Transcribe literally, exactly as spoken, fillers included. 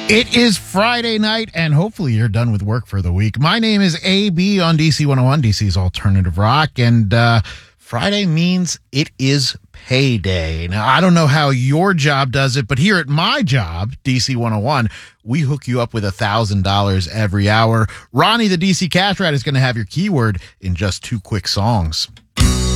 It is Friday night, and hopefully you're done with work for the week. My name is A B on D C one oh one, D C's Alternative Rock, and uh, Friday means it is payday. Now, I don't know how your job does it, but here at my job, D C one oh one, we hook you up with one thousand dollars every hour. Ronnie, the D C Cash Rat, is going to have your keyword in just two quick songs.